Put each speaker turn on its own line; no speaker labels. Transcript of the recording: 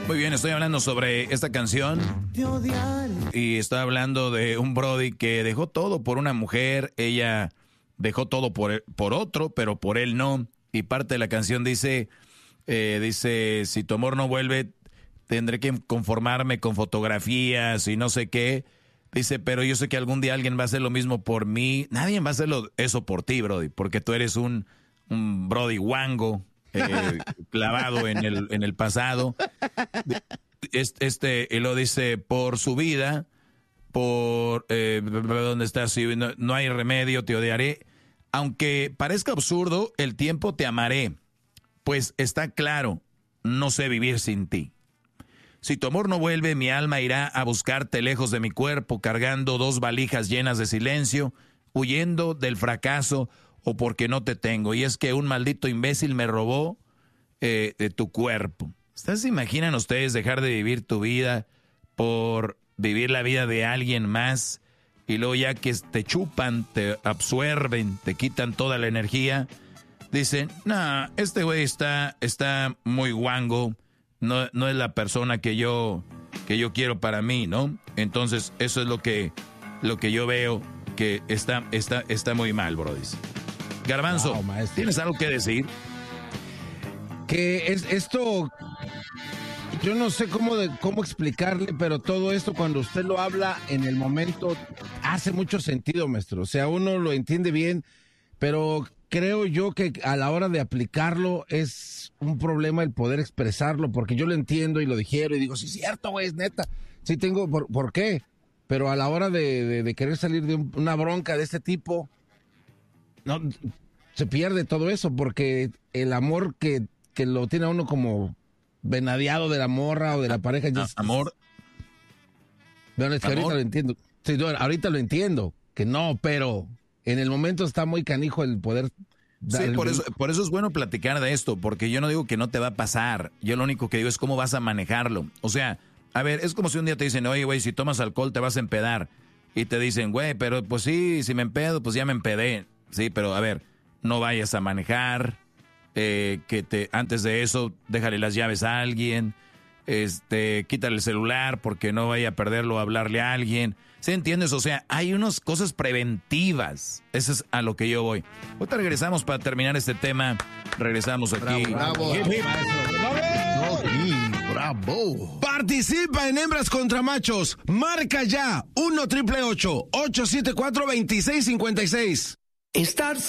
Muy bien, estoy hablando sobre esta canción y estoy hablando de un brody que dejó todo por una mujer, ella dejó todo por otro, pero por él no. Y parte de la canción dice, si tu amor no vuelve, tendré que conformarme con fotografías y no sé qué. Dice, pero yo sé que algún día alguien va a hacer lo mismo por mí. Nadie va a hacer eso por ti, brody, porque tú eres un brody guango. Clavado en el pasado. Y lo dice, por su vida, por ¿dónde estás? Si no hay remedio, te odiaré. Aunque parezca absurdo, el tiempo te amaré, pues está claro, no sé vivir sin ti. Si tu amor no vuelve, mi alma irá a buscarte lejos de mi cuerpo, cargando 2 valijas llenas de silencio, huyendo del fracaso o porque no te tengo. Y es que un maldito imbécil me robó de tu cuerpo. ¿Se imaginan ustedes dejar de vivir tu vida por vivir la vida de alguien más? Y luego ya que te chupan, te absorben, te quitan toda la energía, dicen, no, este güey está muy guango, no es la persona que yo quiero para mí, ¿no? Entonces eso es lo que yo veo que está muy mal, brody. Garbanzo, wow, ¿tienes algo que decir?
Que esto, yo no sé cómo explicarle, pero todo esto cuando usted lo habla en el momento hace mucho sentido, maestro. O sea, uno lo entiende bien, pero creo yo que a la hora de aplicarlo es un problema el poder expresarlo, porque yo lo entiendo y lo digiero y digo, sí, cierto, güey, es neta. Sí tengo, ¿por qué? Pero a la hora de querer salir de una bronca de este tipo, no, se pierde todo eso, porque el amor que lo tiene a uno como venadeado de la morra o de la pareja.
Amor.
Bueno, es que ahorita lo entiendo. Sí, ahorita lo entiendo, que no, pero en el momento está muy canijo el poder.
Sí, por eso es bueno platicar de esto, porque yo no digo que no te va a pasar. Yo lo único que digo es cómo vas a manejarlo. O sea, a ver, es como si un día te dicen, oye, güey, si tomas alcohol te vas a empedar. Y te dicen, güey, pero pues sí, si me empedo, pues ya me empedé. Sí, pero a ver, no vayas a manejar. Antes de eso, déjale las llaves a alguien. Quítale el celular porque no vaya a perderlo a hablarle a alguien. ¿Sí entiendes? O sea, hay unas cosas preventivas. Eso es a lo que yo voy. Ahorita regresamos para terminar este tema. Regresamos aquí.
Bravo.
Bravo. Participa en Hembras contra Machos. Marca ya 1-888-874-2656.
Estar